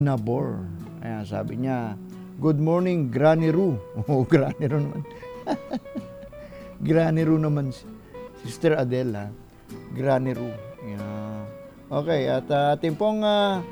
Nabor. Ayan, sabi niya, "Good morning, Granny Ru." Oh, Granny Ru naman. Granny Ru naman, Sister Adela. Granny Ru. Ayan. Okay, at ating pong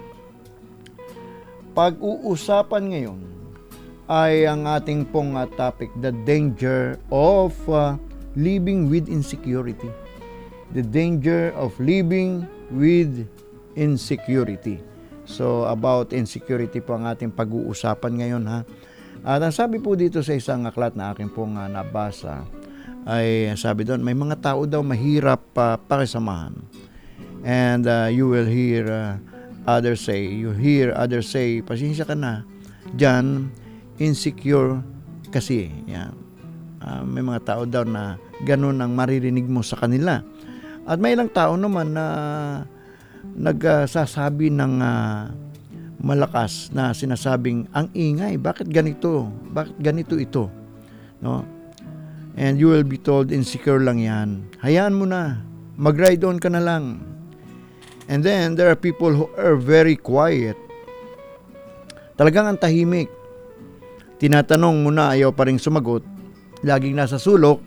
pag-uusapan ngayon ay ang ating pong topic, the danger of living with insecurity. The danger of living with insecurity. So, about insecurity po ang ating pag-uusapan ngayon, ha. At ang sabi po dito sa isang aklat na aking pong nabasa, ay sabi doon, may mga tao daw mahirap pakisamahan. And you will hear others say, pasensya ka na, dyan, insecure kasi. Yan. May mga tao daw na ganun ang maririnig mo sa kanila. At may ilang tao naman na nagsasabi ng malakas na sinasabing ang ingay, bakit ganito ito, no? And you will be told insecure lang yan, hayaan mo na, mag-ride on ka na lang. And then there are people who are very quiet, talagang ang tahimik, tinatanong mo na ayaw pa rin sumagot, laging nasa sulok,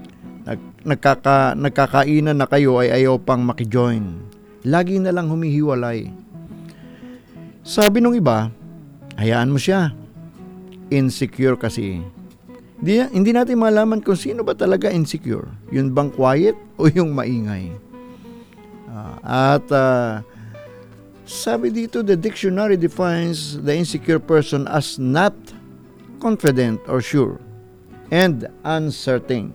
nagkakainan na kayo ay ayaw pang makijoin. Lagi na lang humihiwalay. Sabi nung iba, hayaan mo siya. Insecure kasi. Hindi natin malaman kung sino ba talaga insecure. Yun bang quiet o yung maingay? Sabi dito, the dictionary defines the insecure person as not confident or sure and uncertain.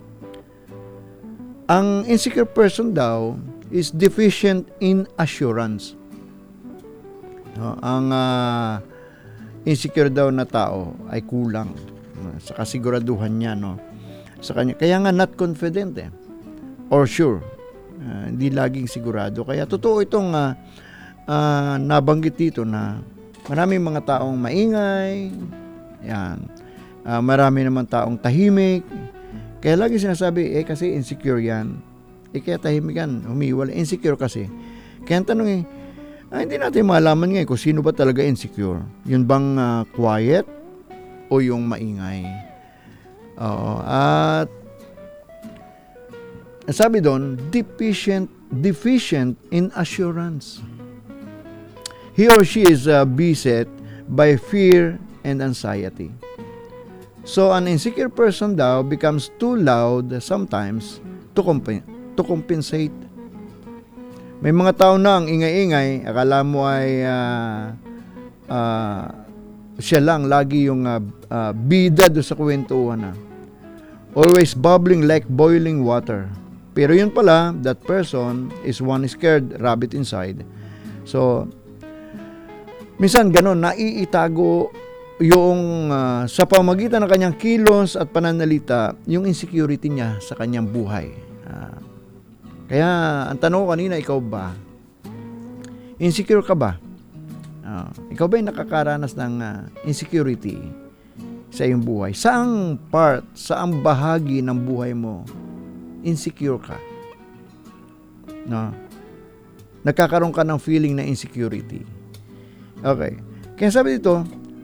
Ang insecure person daw is deficient in assurance. No, ang insecure daw na tao ay kulang sa kasiguraduhan niya, no, sa kanya. Kaya nga not confident or sure. Hindi laging sigurado. Kaya totoo itong nabanggit dito na maraming mga taong maingay, yan. Marami naman taong tahimik. Kaya lagi sinasabi, kasi insecure yan. Kaya tahimik yan, humiwala, insecure kasi. Kaya ang tanong hindi natin malaman ngayon kung sino ba talaga insecure. Yun bang quiet o yung maingay? Oo. At sabi doon, deficient in assurance. He or she is beset by fear and anxiety. So an insecure person daw becomes too loud sometimes to compensate. May mga tao na ang ingay-ingay, akala mo ay siya lang lagi yung bida do sa kwentuhan na. Always bubbling like boiling water. Pero yun pala, that person is one scared rabbit inside. So, minsan ganun, naiitago yung sa pamagitan ng kanyang kilos at pananalita, yung insecurity niya sa kanyang buhay. Kaya, ang tanong ko kanina, ikaw ba? Insecure ka ba? Ikaw ba yung nakakaranas ng insecurity sa iyong buhay? Saang part, saang bahagi ng buhay mo, insecure ka? No? Nagkakaroon ka ng feeling na insecurity. Okay. Kaya sabi dito,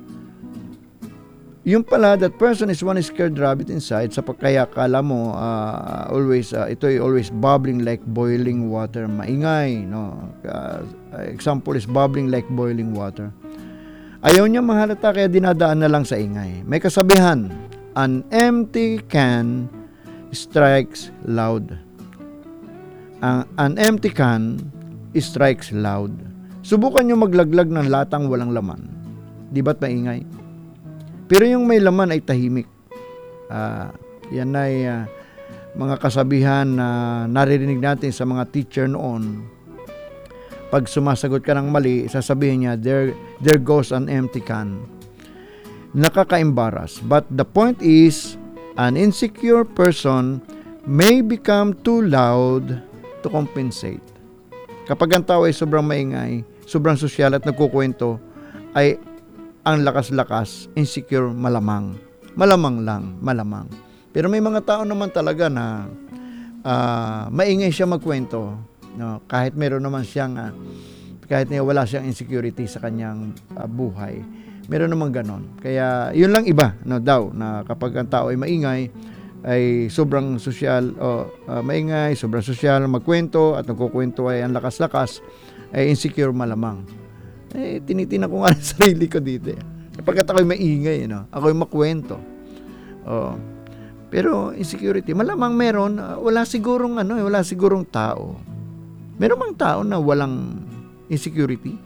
yung pala, that person is one scared rabbit inside, sa pagkaya kala mo ito ay always bubbling like boiling water, maingay, no? Example is bubbling like boiling water. Ayaw niya mahalata kaya dinadaan na lang sa ingay. May kasabihan, an empty can strikes loud. An empty can strikes loud. Subukan niyo maglaglag ng latang walang laman. Di ba't maingay? Pero yung may laman ay tahimik. Yan ay mga kasabihan na naririnig natin sa mga teacher noon. Pag sumasagot ka ng mali, sasabihin niya, there goes an empty can. Nakaka-embarrass. But the point is, an insecure person may become too loud to compensate. Kapag ang tao ay sobrang maingay, sobrang sosyal at nagkukwento, ay ang lakas-lakas, insecure, malamang. Malamang lang, malamang. Pero may mga tao naman talaga na maingay siya magkwento. No? Kahit meron naman siyang kahit na wala siyang insecurity sa kanyang buhay. Meron namang ganon. Kaya yun lang iba daw na kapag ang tao ay maingay, ay sobrang sosyal o maingay, sobrang sosyal, magkwento at nagkukwento ay ang lakas-lakas, ay insecure malamang. Tinitingnan ko nga ang sarili ko dito. Pagkat ako'y maingay, ako'y makwento. Pero insecurity, malamang meron, wala sigurong tao. Meron bang tao na walang insecurity?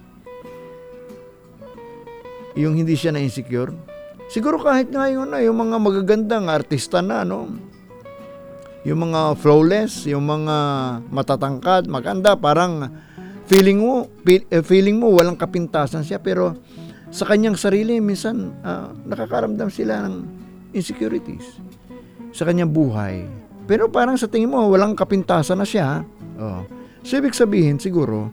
Yung hindi siya na insecure? Siguro kahit ngayon yung mga magagandang artista na, yung mga flawless, yung mga matatangkad, maganda, parang feeling mo walang kapintasan siya, pero sa kanyang sarili minsan nakakaramdam sila ng insecurities sa kanyang buhay. Pero parang sa tingin mo walang kapintasan na siya. So ibig sabihin siguro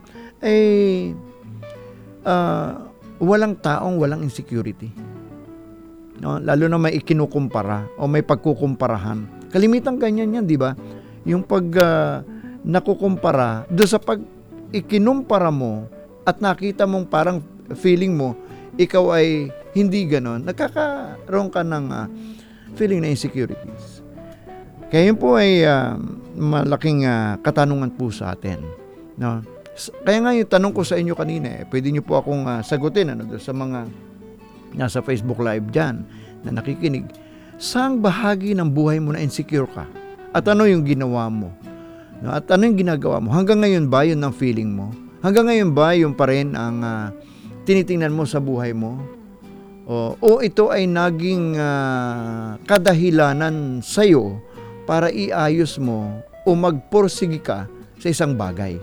walang taong walang insecurity. Lalo na may ikinukumpara o may pagkukumparahan. Kalimitan ganyan yan, di ba? Yung pag nakukumpara, doon sa pag ikinumpara mo at nakita mong parang feeling mo ikaw ay hindi ganon, nagkakaroon ka ng feeling na insecurities. Kaya yun po ay malaking katanungan po sa atin. Kaya nga yung tanong ko sa inyo kanina, pwede nyo po akong sagutin sa mga nasa Facebook Live dyan na nakikinig. Saang bahagi ng buhay mo na insecure ka? At ano yung ginawa mo? At ano yung ginagawa mo? Hanggang ngayon ba yun ang feeling mo? Hanggang ngayon ba yung pa rin ang tinitingnan mo sa buhay mo? O ito ay naging kadahilanan sa'yo para iayos mo o magporsige ka sa isang bagay?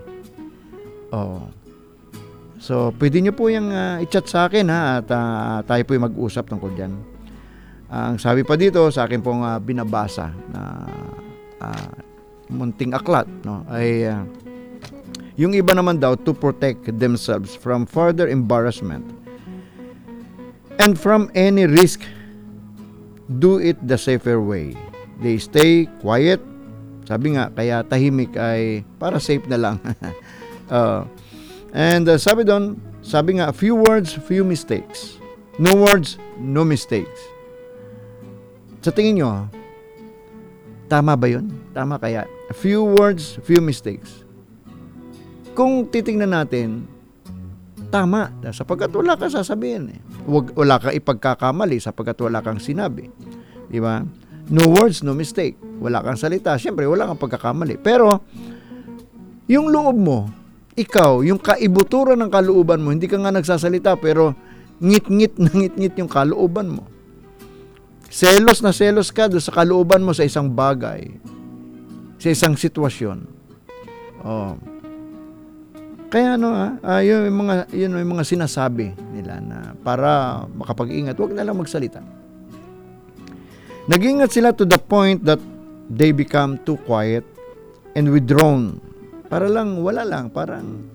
So, pwede nyo po yung i-chat sa akin at tayo po yung mag-usap tungkol dyan. Ang sabi pa dito sa akin pong binabasa na munting aklat, ay yung iba naman daw to protect themselves from further embarrassment and from any risk, do it the safer way. They stay quiet. Sabi nga, kaya tahimik ay para safe na lang. And sabi nga, few words, few mistakes. No words, no mistakes. Sa tingin nyo, tama ba yun? Tama kaya? Few words, few mistakes. Kung titingnan natin, tama, sapagkat wala kang sasabihin. Wala kang ipagkakamali sapagkat wala kang sinabi. Di ba? No words, no mistake. Wala kang salita. Siyempre, wala kang pagkakamali. Pero, yung loob mo, ikaw, yung kaibuturan ng kalooban mo, hindi ka nga nagsasalita, pero ngit-ngit na ngit-ngit yung kalooban mo. Selos na selos ka doon sa kalooban mo sa isang bagay, sa isang sitwasyon. Kaya yun yung mga sinasabi nila na para makapag-ingat, huwag na lang magsalita. Nag-ingat sila to the point that they become too quiet and withdrawn. Para lang, wala lang, parang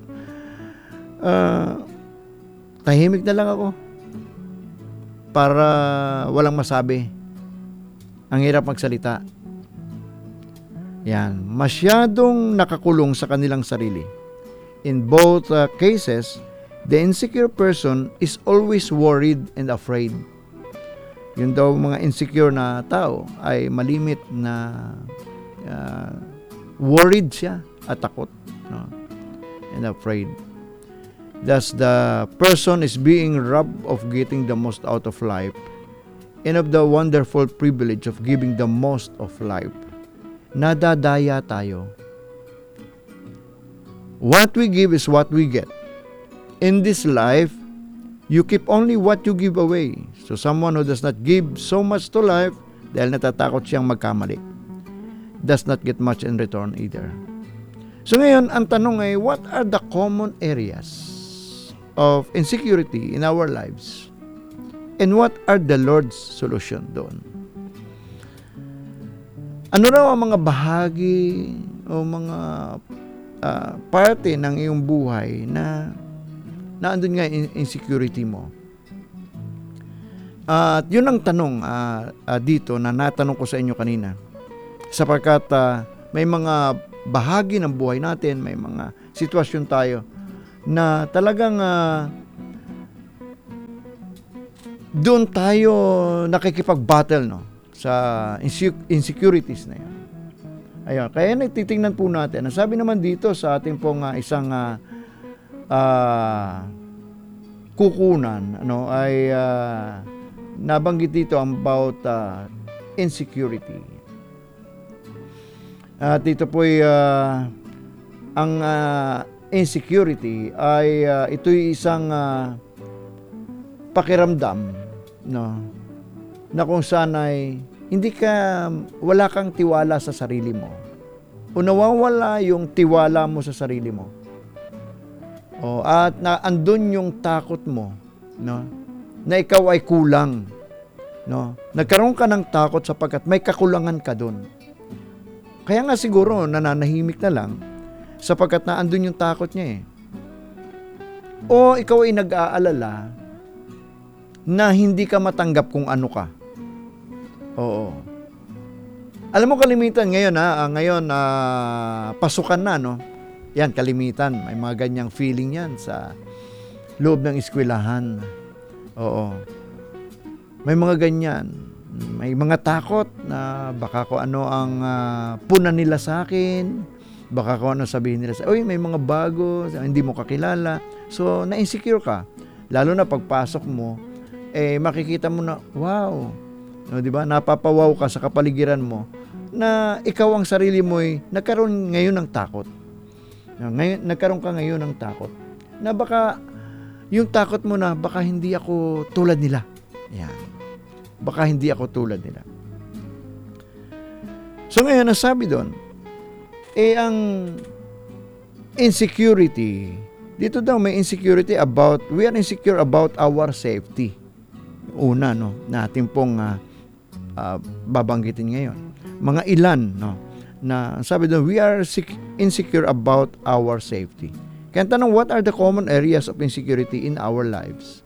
tahimik na lang ako para walang masabi. Ang hirap magsalita. Yan, masyadong nakakulong sa kanilang sarili. In both cases, the insecure person is always worried and afraid. Yun daw mga insecure na tao ay malimit na worried siya at takot, and afraid. Thus, the person is being robbed of getting the most out of life and of the wonderful privilege of giving the most of life. Nadadaya tayo. What we give is what we get. In this life, you keep only what you give away. So someone who does not give so much to life dahil natatakot siyang magkamali does not get much in return either. So ngayon, ang tanong ay, what are the common areas of insecurity in our lives? And what are the Lord's solution doon? Ano raw ang mga bahagi o mga parte ng iyong buhay na andun nga insecurity mo? At yun ang tanong dito na natanong ko sa inyo kanina. Sapagkat may mga bahagi ng buhay natin, may mga sitwasyon tayo na talagang doon tayo nakikipag-battle, no, sa insecurities na yan. Ayun, kaya nagtitingnan po natin. Ang sabi naman dito sa ating pong isang kukunan, ano, ay nabanggit dito about insecurity. At ito po ay ang insecurity ay ito'y isang pakiramdam, no, na kung saan ay wala kang tiwala sa sarili mo. O nawawala yung tiwala mo sa sarili mo. At andun yung takot mo, no, na ikaw ay kulang, no. Nagkaroon ka ng takot sapagkat may kakulangan ka dun. Kaya nga siguro nananahimik na lang sapagkat naandun yung takot niya eh. O ikaw ay nag-aalala na hindi ka matanggap kung ano ka. Oo. Alam mo kalimitan ngayon pasukan na, no. Yan kalimitan, may mga ganyang feeling yan sa loob ng eskwelahan. Oo. May mga ganyan. May mga takot na baka ko ano ang punan nila sa akin, baka ko ano sabihin nila sa, oy, may mga bago, hindi mo kakilala. So, na-insecure ka. Lalo na pagpasok mo, makikita mo na, wow, no, di ba? Napapawaw ka sa kapaligiran mo na ikaw ang sarili mo ay nagkaroon ngayon ng takot. Nagkaroon ka ngayon ng takot. Na baka yung takot mo na baka hindi ako tulad nila. Yan. Baka hindi ako tulad nila. So ngayon, nasabi doon, ang insecurity, dito daw may insecurity we are insecure about our safety. Una, no, natin pong babanggitin ngayon. Mga ilan, no, na sabi doon, we are insecure about our safety. Kaya tanong, what are the common areas of insecurity in our lives?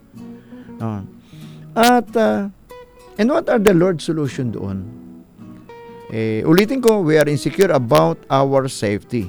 And what are the Lord's solution doon? Ulitin ko, we are insecure about our safety.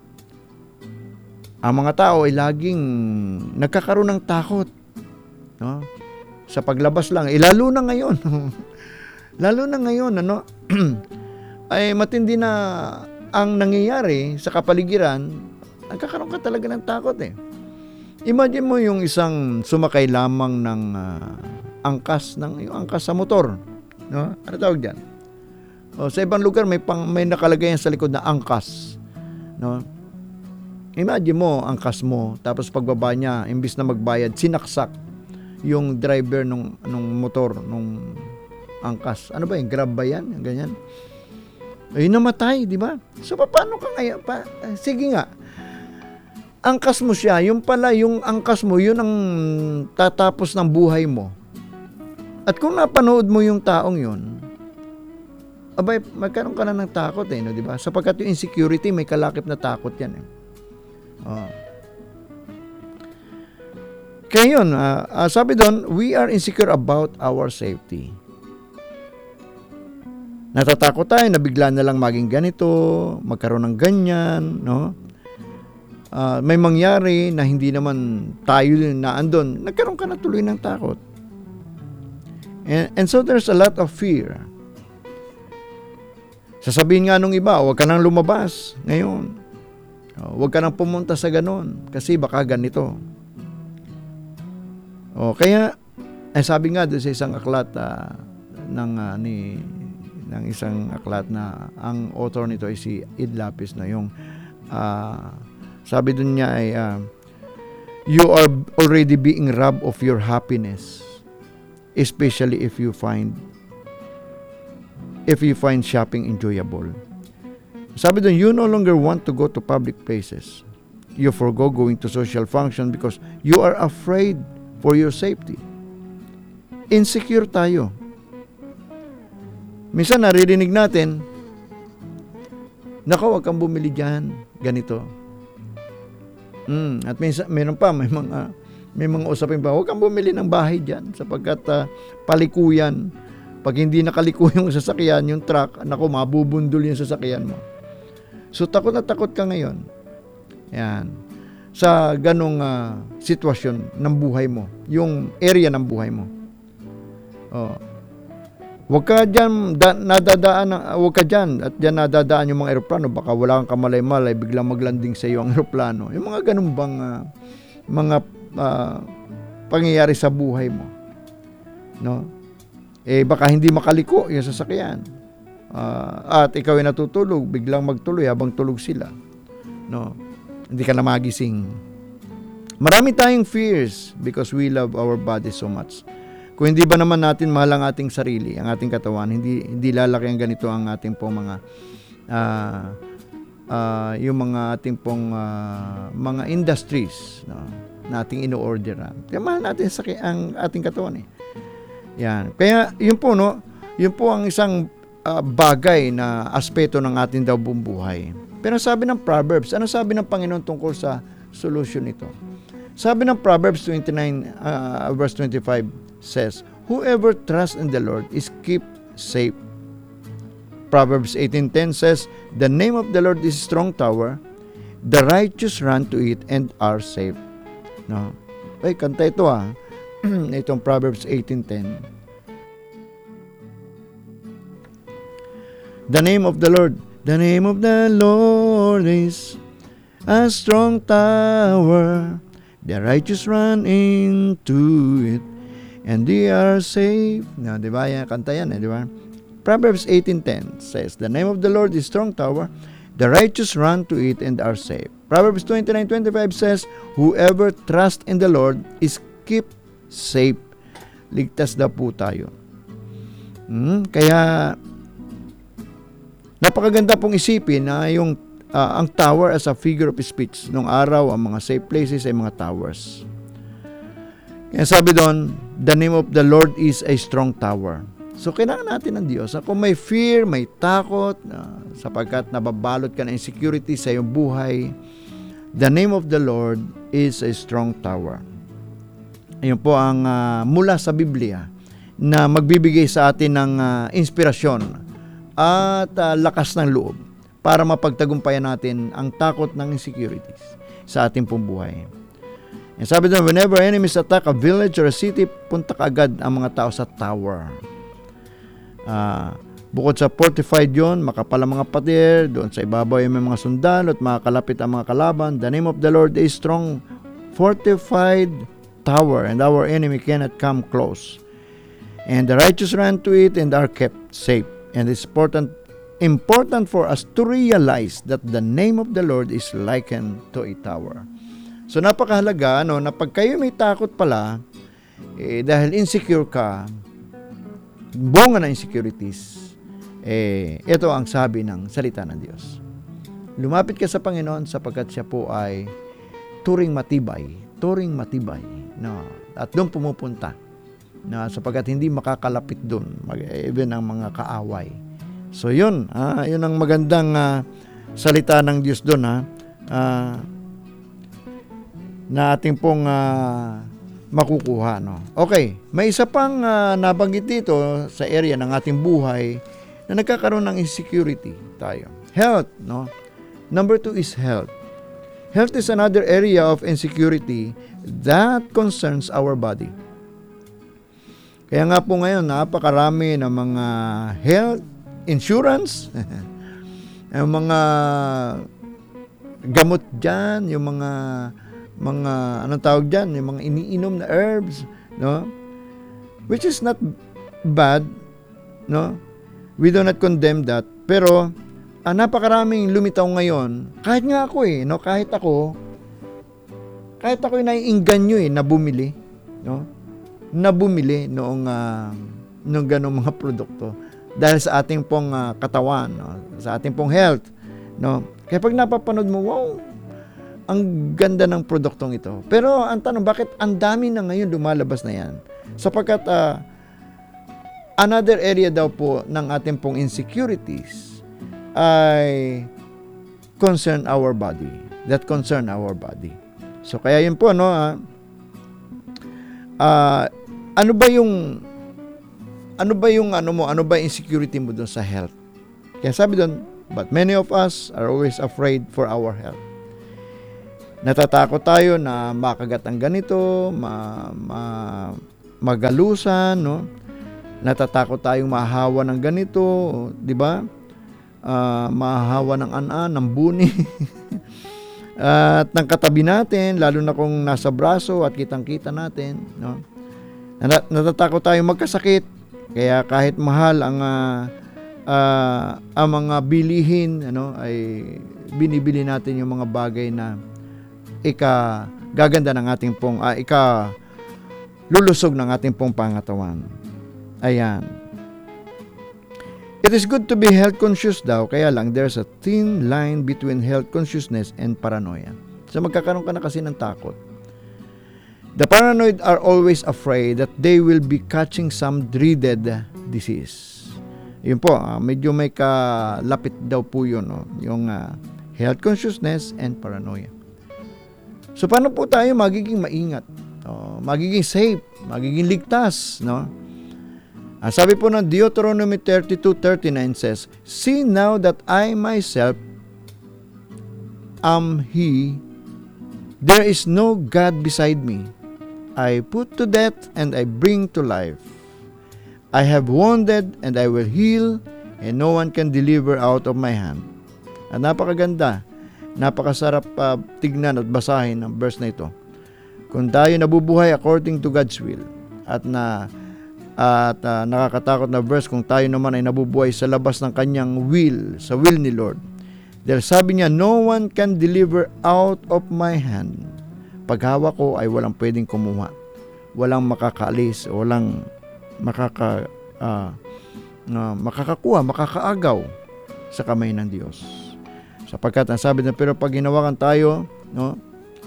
Ang mga tao ay laging nagkakaroon ng takot, no? Sa paglabas lang. Lalo na ngayon. Lalo na ngayon, ano? Ay matindi na ang nangyayari sa kapaligiran, nagkakaroon ka talaga ng takot eh. Imagine mo yung isang sumakay lamang ng angkas sa motor, no? Ano tawag diyan? Sa ibang lugar may nakalagay yan sa likod na angkas, no? Imagine mo angkas mo, tapos pagbaba niya, imbis na magbayad, sinaksak yung driver nung motor nung angkas. Ano ba yung grab ba yan? Yung ganyan. Ay namatay, di ba? So paano ka ngayon sige nga. Angkas mo siya, yung angkas mo, yun ang tatapos ng buhay mo. At kung napanood mo yung taong yun, abay, magkaroon ka na ng takot no, di ba? Sapagkat yung insecurity, may kalakip na takot yan eh. Kaya yun, sabi doon, we are insecure about our safety. Natatakot tayo na bigla na lang maging ganito, magkaroon ng ganyan, no? May mangyari na hindi naman tayo na andon, nagkaroon ka na tuloy ng takot. And so there's a lot of fear. Sasabihin nga nung iba, huwag ka nang lumabas ngayon. Huwag ka nang pumunta sa ganon kasi baka ganito. Kaya sabi nga doon sa isang aklat ng isang aklat na ang author nito ay si Ed Lapis na yung sabi doon niya ay you are already being robbed of your happiness, especially if you find shopping enjoyable. Sabi doon, you no longer want to go to public places. You forgo going to social function because you are afraid for your safety. Insecure tayo. Minsan naririnig natin, nako, wag kang bumili dyan, ganito. At minsan, may mga usapin pa, huwag kang bumili ng bahay dyan sapagkat palikuyan. Pag hindi nakaliko yung sasakyan, yung truck, nako, mabubundol yung sasakyan mo. So, takot na takot ka ngayon. Yan. sa ganong sitwasyon ng buhay mo, yung area ng buhay mo. Oh. Huwag ka dyan huwag ka dyan at dyan nadadaan yung mga eroplano, baka wala kang kamalay-malay, biglang maglanding sa iyo ang eroplano. Yung mga ganun bang mga pangyayari sa buhay mo. No? Baka hindi makaliko yung sasakyan. At ikaw ay natutulog, biglang magtuloy habang tulog sila. No? Hindi ka na magising. Marami tayong fears because we love our body so much. Kung hindi ba naman natin mahal ang ating sarili, ang ating katawan, hindi lalaki ang ganito ang ating pong mga yung mga ating pong mga industries, no, na ating ino-orderan. Kaya mahal natin ang ating katawan eh. Yan. Kaya yun po, no, yun po ang isang bagay na aspeto ng ating daw buong buhay. Pero sabi ng Proverbs, ano sabi ng Panginoon tungkol sa solution nito? Sabi ng Proverbs 29 verse 25 says, whoever trusts in the Lord is kept safe. Proverbs 18:10 says, the name of the Lord is a strong tower, the righteous run to it and are safe. No? Ay, kanta ito itong Proverbs 18:10. The name of the Lord is a strong tower, the righteous run into it and they are safe. No, di ba? Kanta yan, di ba? Proverbs 18:10 says, the name of the Lord is strong tower, the righteous run to it and are safe. Proverbs 29:25 says, whoever trusts in the Lord is kept safe. Ligtas na po tayo. Kaya napakaganda pong isipin na yung ang tower as a figure of speech. Nung araw, ang mga safe places ay mga towers. Kaya sabi doon, the name of the Lord is a strong tower. So, kailangan natin ng Diyos. Kung may fear, may takot, sapagkat nababalot ka ng insecurity sa iyong buhay, the name of the Lord is a strong tower. Ayun po ang mula sa Biblia na magbibigay sa atin ng inspirasyon at lakas ng loob para mapagtagumpayan natin ang takot ng insecurities sa ating pong buhay. And sabi doon, whenever enemies attack a village or a city, punta kaagad ang mga tao sa tower. Bukod sa fortified yon, makapal ang mga pader, doon sa ibabaw ay may mga sundalo at makakalapit ang mga kalaban. The name of the Lord is strong, fortified tower, and our enemy cannot come close. And the righteous run to it and are kept safe. And it's important for us to realize that the name of the Lord is likened to a tower. So napakahalaga na pag kayo may takot pala, dahil insecure ka, bunga ng insecurities, ito ang sabi ng salita ng Diyos. Lumapit ka sa Panginoon sapagkat siya po ay turing matibay, no? At doon pumupunta, na sapagkat hindi makakalapit doon, even ang mga kaaway. So yun ang magandang salita ng Diyos doon, na ating pong makukuha, no? Okay, may isa pang nabanggit dito sa area ng ating buhay na nagkakaroon ng insecurity tayo. Health, no? Number 2 is health. Health is another area of insecurity that concerns our body. Kaya nga po ngayon, napakarami ng mga health insurance, yung mga gamot dyan, yung mga anong tawag dyan, yung mga iniinom na herbs, no? Which is not bad, no? We do not condemn that. Pero, napakaraming lumitaw ngayon, kahit nga ako no? Kahit ako naiinganyo na bumili, no? Na bumili noong ganong mga produkto dahil sa ating pong katawan, no? Sa ating pong health, no? Kaya pag napapanood mo, wow, ang ganda ng produktong ito. Pero ang tanong, bakit ang dami na ngayon lumalabas na yan? Sapagkat another area daw po ng ating pong insecurities ay concern our body. That concern our body. So kaya yun po, no? Ano ba yung insecurity mo doon sa health? Kaya sabi doon, but many of us are always afraid for our health. Natatakot tayo na makagat ang ganito, magalusan, no? Natatakot tayong mahahawa ng ganito, di ba? Mahahawa ng an-an, ng buni. At ng katabi natin, lalo na kung nasa braso at kitang-kita natin, no? Natatakot tayong magkasakit. Kaya kahit mahal ang mga bilihin, ano, ay binibili natin yung mga bagay na gaganda ng ating pong lulusog ng ating pong pangatawan. Ayan. It is good to be health conscious daw, kaya lang there's a thin line between health consciousness and paranoia. So magkakaroon ka na kasi ng takot. The paranoid are always afraid that they will be catching some dreaded disease. Yun po, medyo may kalapit daw po yun, no? Yung health consciousness and paranoia. So paano po tayo magiging maingat? Magiging safe, magiging ligtas, no? Sabi po ng Deuteronomy 32:39 says, "See now that I myself am He, there is no God beside me. I put to death and I bring to life. I have wounded and I will heal, and no one can deliver out of my hand." Napakaganda. Napakasarap tignan at basahin ang verse na ito. Kung tayo nabubuhay according to God's will at nakakatakot na verse kung tayo naman ay nabubuhay sa labas ng kanyang will, sa will ni Lord. Dahil sabi niya, no one can deliver out of my hand. Paghawak ko ay walang pwedeng kumuha. Walang makakaalis, walang makakakuha, makakaagaw sa kamay ng Diyos. Sapagkat ang sabi na, pero pag hinawakan tayo, no,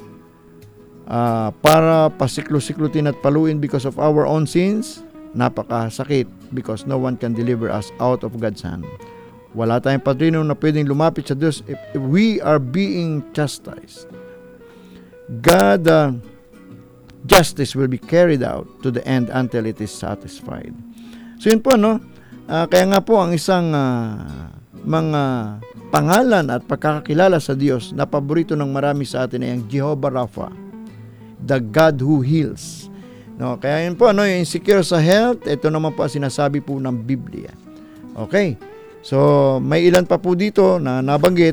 para pasiklo-siklutin at paluin because of our own sins, napakasakit because no one can deliver us out of God's hand. Wala tayong padrino na pwedeng lumapit sa Diyos if we are being chastised. God, justice will be carried out to the end until it is satisfied. So yun po, no? Kaya nga po ang isang mga pangalan at pagkakakilala sa Diyos na paborito ng marami sa atin ay ang Jehovah Rapha, the God who heals. No, kaya yun po, no, yung insecure sa health, ito naman po ang sinasabi po ng Biblia. Okay. So, may ilan pa po dito na nabanggit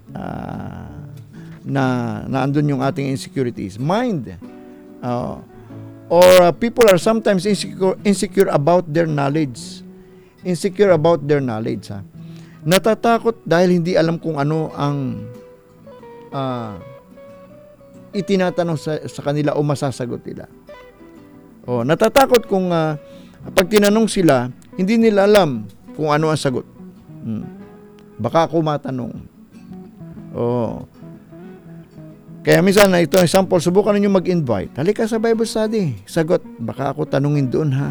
na andun yung ating insecurities. Mind. Or people are sometimes insecure about their knowledge. Insecure about their knowledge. Natatakot dahil hindi alam kung ano ang itinatanong sa kanila o masasagot nila. Natatakot kung pag tinanong sila, hindi nila alam kung ano ang sagot. Baka ako matanong. Kaya minsan, ito example, subukan ninyo mag-invite. Halika sa Bible study. Sagot, baka ako tanungin doon, ha?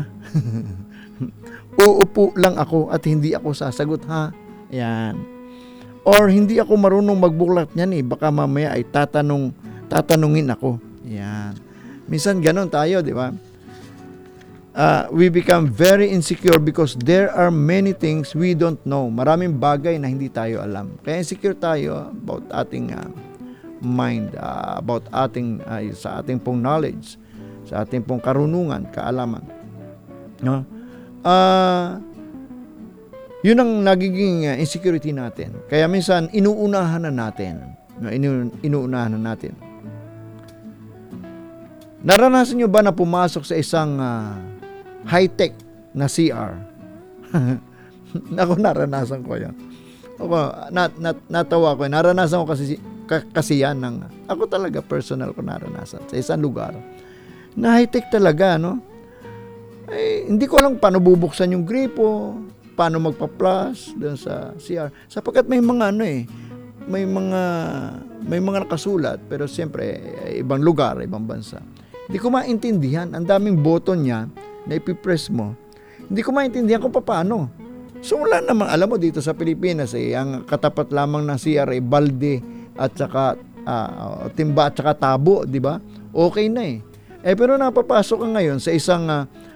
Uupo lang ako at hindi ako sasagot, ha? Yan. Or hindi ako marunong magbuklat niyan, baka mamaya ay tatanungin ako. Yan. Minsan ganon tayo, di ba? We become very insecure because there are many things we don't know. Maraming bagay na hindi tayo alam. Kaya insecure tayo about ating mind, about sa ating pong knowledge, sa ating pong karunungan, kaalaman. No? Yun ang nagiging insecurity natin. Kaya minsan inuunahan na natin. Inuunahan na natin. Naranasan nyo ba na pumasok sa isang high-tech na CR? Ako, naranasan ko yan. Natawa ko. Naranasan ko kasi yan. Ako talaga, personal ko naranasan sa isang lugar. Na high-tech talaga, no? Hindi ko alam paano bubuksan yung gripo, paano magpa-plus doon sa CR. Sapagkat may mga may mga nakasulat, pero siyempre, ibang lugar, ibang bansa. Hindi ko maintindihan. Ang daming button niya na ipipress mo. Hindi ko maintindihan kung paano. So wala namang, alam mo dito sa Pilipinas, ang katapat lamang ng CR ay balde at saka timba at saka tabo, di ba? Okay na pero napapasok ka ngayon sa isang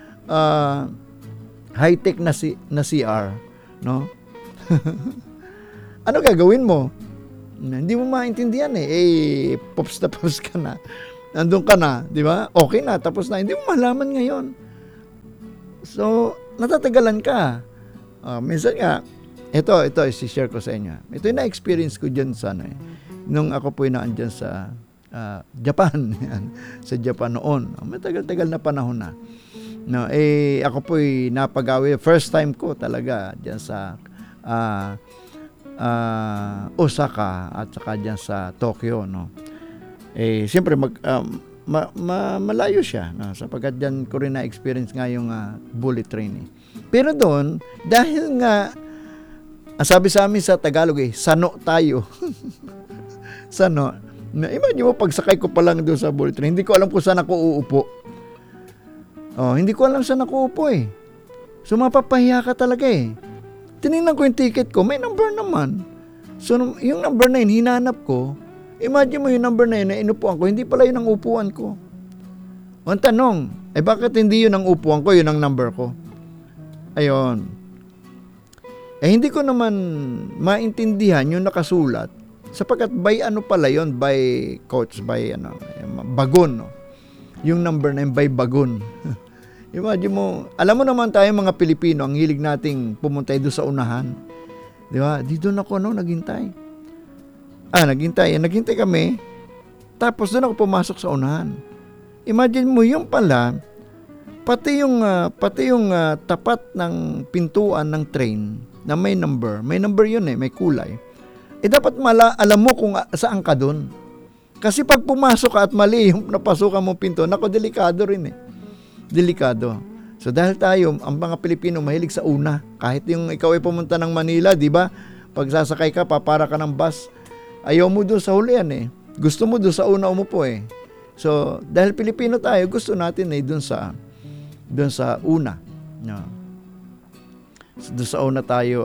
high-tech na CR, no? Ano gagawin mo? Hindi mo maintindihan pops na pops ka na. Nandun ka na, di ba? Okay na, tapos na. Hindi mo malaman ngayon. So, natatagalan ka. Minsan nga, ito, isi-share ko sa inyo. Ito yung na-experience ko dyan sa, nung ako po naandyan sa Japan. Sa Japan noon. Matagal-tagal na panahon na. No, ako po napagawi. First time ko talaga dyan sa Osaka at saka dyan sa Tokyo. No? Siyempre, malayo siya. No? Sapagkat dyan ko rin na-experience nga yung bullet train. Pero doon, dahil nga, sabi sa amin sa Tagalog, sano tayo. Sano. Imagine mo, pagsakay ko pa lang doon sa bullet train, hindi ko alam kung saan ako uupo. Hindi ko alam saan ako uupo So, mapapahiya ka talaga Tinignan ko yung ticket ko, may number naman. So, yung number na yun, hinanap ko. Imagine mo yung number na yun, na inupuan ko, hindi pala yun ang upuan ko. Ang tanong, bakit hindi yun ang upuan ko, yun ang number ko? Ayun. Hindi ko naman maintindihan yung nakasulat sapagkat by ano pala yun, by coach, by bagon, no? Yung number na yun, by bagon. Imagine mo, alam mo naman tayo mga Pilipino, ang hilig nating pumunta doon sa unahan. Di ba? Dito na ako, naghintay. Naghintay kami, tapos doon ako pumasok sa unahan. Imagine mo, yung pala, pati yung tapat ng pintuan ng train na may number yun may kulay. Dapat alam mo kung saan ka doon. Kasi pag pumasok ka at mali yung napasukan mo pinto, delikado rin Delikado. So dahil tayo, ang mga Pilipino mahilig sa una. Kahit yung ikaw ay pumunta ng Manila, di ba? Pag sasakay ka, papara ka ng bus. Ayaw mo doon sa hulihan Gusto mo doon sa una umupo So dahil Pilipino tayo, gusto natin doon sa una. No. So, doon sa una tayo,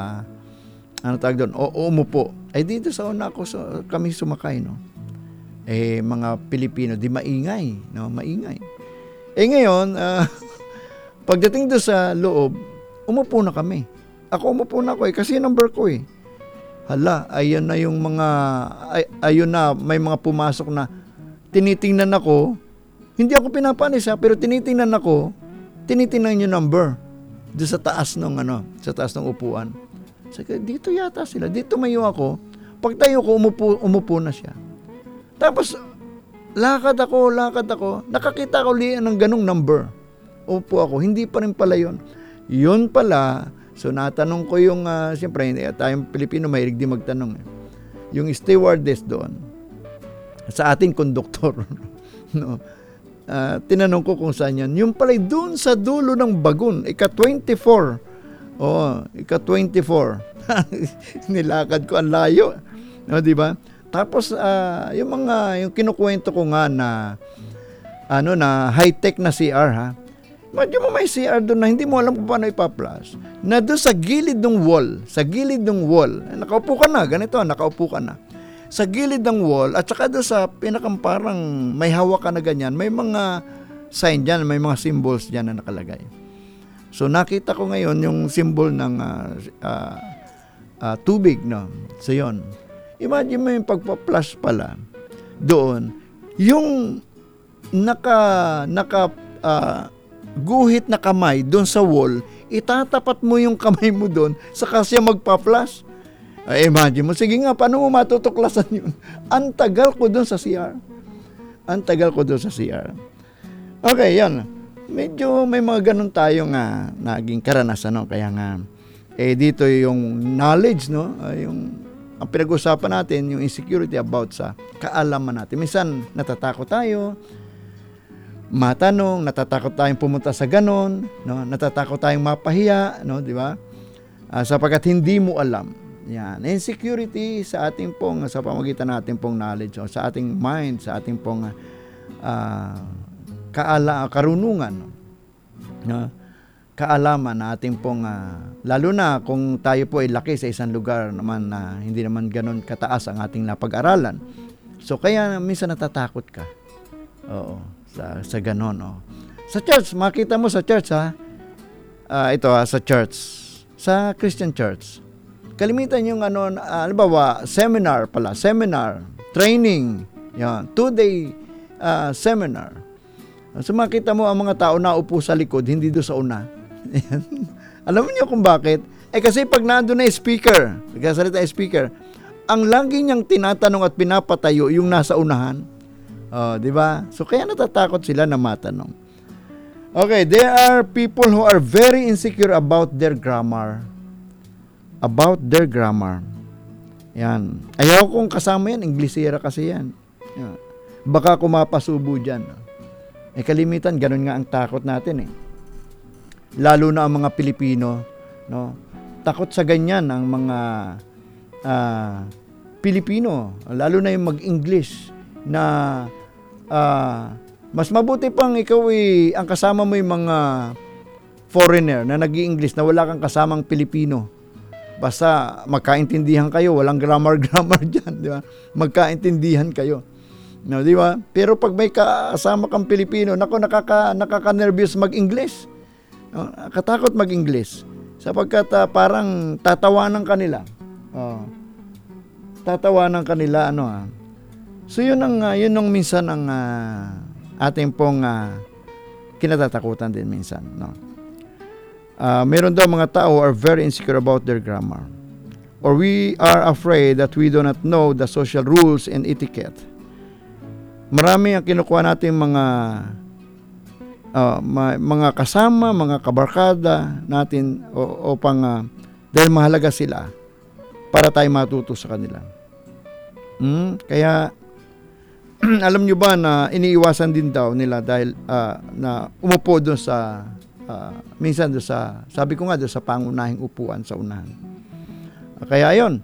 ano tawag doon? Umupo. Dito sa una kami sumakay, no? Mga Pilipino, di maingay, no? Maingay. Ngayon, pagdating doon sa loob, umupo na kami. Ako umupo na ako kasi number ko Hala, ayun na yung mga, ayun na, may mga pumasok na tinitingnan ako. Hindi ako pinapanis pero tinitingnan yung number doon sa taas ng upuan. Sabi, dito yata sila, dito mayo ako. Pagtayo ko, umupo na siya. Tapos, lakad ako, nakakita ko ng ganong number. Upo ako, hindi pa rin pala yun. Yun pala, so natanong ko yung, siyempre, tayong Pilipino mahilig din magtanong. Yung stewardess doon, sa ating konduktor, no? Tinanong ko kung saan yan. Yung pala doon sa dulo ng bagon, ika-24. Ika-24. Nilakad ko ang layo. No, di ba? Tapos yung kinukuwento ko nga na high-tech na CR Imagine mo may CR doon na hindi mo alam kung paano ipa-flush. Na doon sa gilid ng wall, nakaupo ka na, ganito, nakaupo ka na. Sa gilid ng wall, at saka doon sa pinakang parang may hawak ka na ganyan, may mga sign dyan, may mga symbols dyan na nakalagay. So nakita ko ngayon yung symbol ng tubig, no? So yun. Imagine mo yung pagpa-flush pala doon, yung guhit na kamay doon sa wall, itatapat mo yung kamay mo doon saka siya magpa-flush. Imagine mo, sige nga, paano mo matutuklasan yun? Ang tagal ko doon sa CR. Okay, yan. Medyo may mga ganun tayo nga naging karanasan, no? Kaya nga, dito yung knowledge, no? Ang pinag-usapan natin, yung insecurity about sa kaalaman natin. Minsan, natatakot tayo, matanong, natatakot tayong pumunta sa ganon, no? Natatakot tayong mapahiya, no? Di ba? Sapagkat hindi mo alam. Yan. Insecurity sa ating pong, sa pamagitan natin pong knowledge, o sa ating mind, sa ating pong karunungan, no? Kaalaman na ating pong, lalo na kung tayo po ay laki sa isang lugar naman na hindi naman ganon kataas ang ating napag-aralan. So, kaya minsan natatakot ka. Oo. Sa ganon, oh. Sa church, makita mo sa church, ito sa church, sa Christian church. Kalimitan yung halimbawa, seminar, training, yan, 2-day seminar. So makita mo ang mga tao na upo sa likod, hindi doon sa una. Alam niyo kung bakit? Kasi pag nandun na speaker, nagsasalita speaker, ang lagi niyang tinatanong at pinapatayo yung nasa unahan. Di ba? So kaya natatakot sila na matanong. Okay, there are people who are very insecure about their grammar. About their grammar. Yan. Ayaw kong kasama yan, Inglesera kasi yan. Yan. Baka kumapasubo dyan. Kalimitan, ganun nga ang takot natin Lalo na ang mga Pilipino, no? Takot sa ganyan ang mga Pilipino, lalo na yung mag-English na mas mabuti pang ikaw ang kasama mo yung mga foreigner na nag-i-English na wala kang kasamang Pilipino. Basta magkaintindihan kayo, walang grammar dyan, di ba? Magkaintindihan kayo. No, di ba? Pero pag may kasama kang Pilipino, nakaka-nervous mag-English. No, katakot mag-English. Sapagkat parang tatawanan kanila. Tatawanan kanila So yun ang minsan ang ating pong kinatatakutan din minsan, no. Meron daw mga tao are very insecure about their grammar, or we are afraid that we do not know the social rules and etiquette. Marami ang kinukuha natin mga kasama, mga kabarkada natin upang dahil mahalaga sila para tayo matuto sa kanila. Kaya alam nyo ba na iniiwasan din daw nila dahil na umupo doon sa minsan doon sa, sabi ko nga doon sa pangunahing upuan sa unahan. Kaya ayun,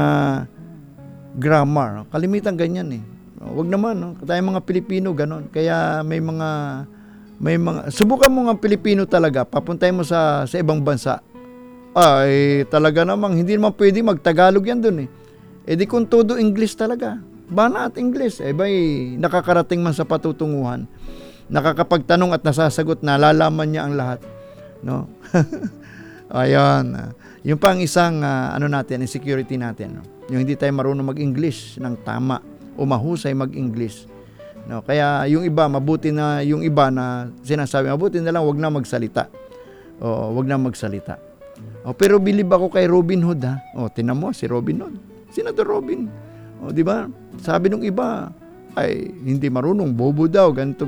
grammar, kalimitan ganyan Wag naman, no? Tayong mga Pilipino ganon. Kaya may mga subukan mo ng Pilipino talaga, papuntahin mo sa ibang bansa. Talaga namang hindi naman pwede mag-Tagalog yan doon di kung todo English talaga. Banat English. Nakakarating man sa patutunguhan. Nakakapagtanong at nasasagot, nalalaman niya ang lahat. No? Ayan. Yung pang isang insecurity natin. No? Yung hindi tayo marunong mag-English ng tama o mahusay mag-English. No? Kaya yung iba, mabuti na yung iba na sinasabi, mabuti na lang wag na magsalita. Wag na magsalita. Pero believe ako kay Robin Hood tinan mo si Robin Hood. Senator Robin. Di ba? Sabi nung iba, hindi marunong, bobo daw, ganito.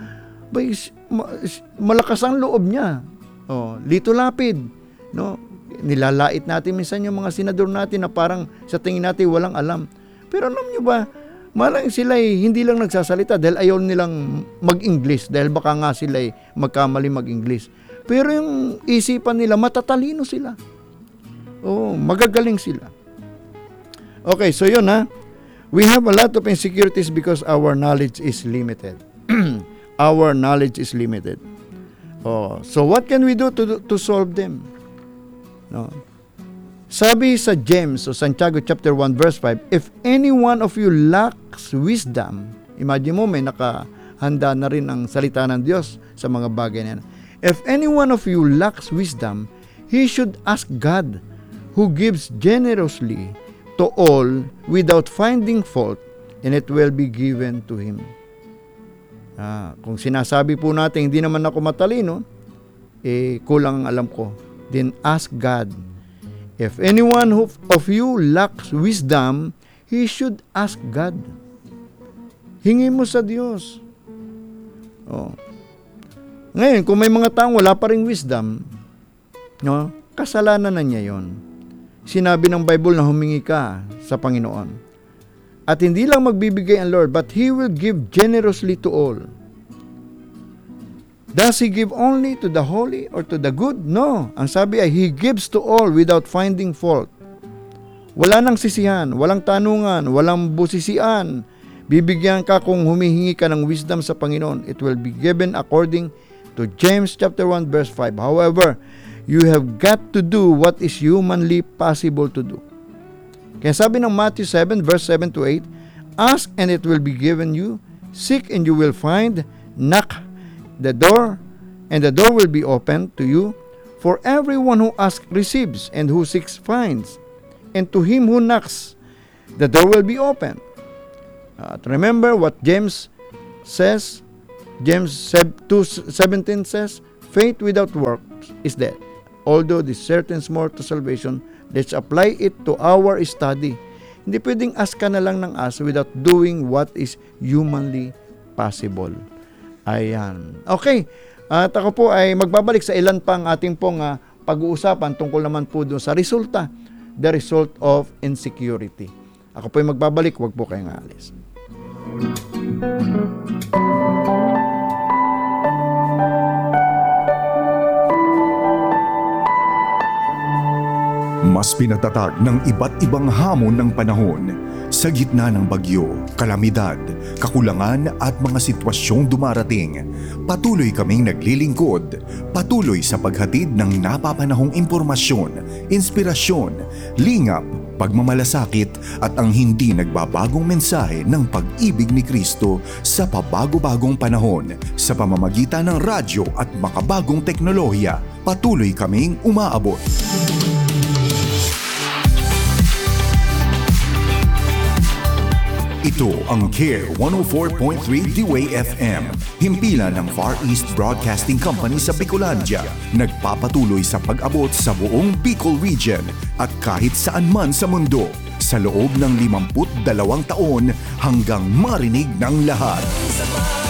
Malakas ang loob niya. Lito lapid. No? Nilalait natin minsan yung mga senador natin na parang sa tingin natin walang alam. Pero alam nyo ba, malang sila hindi lang nagsasalita dahil ayaw nilang mag-English, dahil baka nga sila magkamali mag-English. Pero yung isipan nila, matatalino sila. Magagaling sila. Okay, so yun we have a lot of insecurities because our knowledge is limited. Our knowledge is limited. So what can we do to solve them? No. Sabi sa James o Santiago chapter 1 verse 5, if any one of you lacks wisdom, imagine mo may nakahanda na rin ang salita ng Diyos sa mga bagay na yan. If any one of you lacks wisdom, he should ask God, who gives generously to all without finding fault, and it will be given to him. Kung sinasabi po natin hindi naman ako matalino, kulang ang alam ko, then ask God. If anyone of you lacks wisdom, he should ask God. Hingi mo sa Diyos. Ngayon, kung may mga taong wala pa ring wisdom, no, kasalanan na niya yon. Sinabi ng Bible na humingi ka sa Panginoon. At hindi lang magbibigay ang Lord, but He will give generously to all. Does He give only to the holy or to the good? No. Ang sabi ay, He gives to all without finding fault. Wala nang sisihan, walang tanungan, walang busisian. Bibigyan ka kung humihingi ka ng wisdom sa Panginoon. It will be given according to James chapter 1 verse 5. However, you have got to do what is humanly possible to do. Kaya sabi ng Matthew 7 verse 7 to 8, ask and it will be given you, seek and you will find, knock the door and the door will be opened to you. For everyone who asks receives, and who seeks finds, and to him who knocks, the door will be open. Remember what James says, James 2:17 says, faith without works is dead. Although this certain more to salvation, let's apply it to our study. Hindi pwedeng ask ka na lang ng ask without doing what is humanly possible. Ayan. Okay. At ako po ay magbabalik sa ilan pang ating pong pag-uusapan tungkol naman po doon sa resulta, the result of insecurity. Ako po ay magbabalik, huwag po kayong aalis. Mas pinatatag ng iba't ibang hamon ng panahon sa gitna ng bagyo, kalamidad, kakulangan at mga sitwasyong dumarating. Patuloy kaming naglilingkod, patuloy sa paghatid ng napapanahong impormasyon, inspirasyon, lingap, pagmamalasakit at ang hindi nagbabagong mensahe ng pag-ibig ni Kristo sa pabago-bagong panahon sa pamamagitan ng radyo at makabagong teknolohiya. Patuloy kaming umaabot. Ito ang CARE 104.3 D-Way FM, himpilan ng Far East Broadcasting Company sa Bicolandia, nagpapatuloy sa pag-abot sa buong Bicol Region at kahit saan man sa mundo, sa loob ng 52 taon hanggang marinig ng lahat.